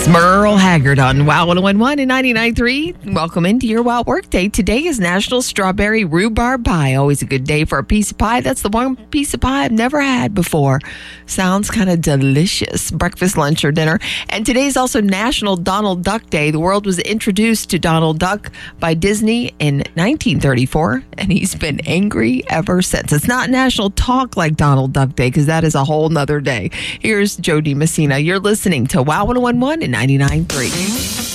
It's Merle Haggard on WOW 101 and 99.3. Welcome into your WOW Workday. Today is National Strawberry Rhubarb Pie. Always a good day for a piece of pie. That's the one piece of pie I've never had before. Sounds kind of delicious. Breakfast, lunch, or dinner. And today is also National Donald Duck Day. The world was introduced to Donald Duck by Disney in 1934, and he's been angry ever since. It's not National Talk Like Donald Duck Day, because that is a whole nother day. Here's Jody Messina. You're listening to WOW 101 and 99.3.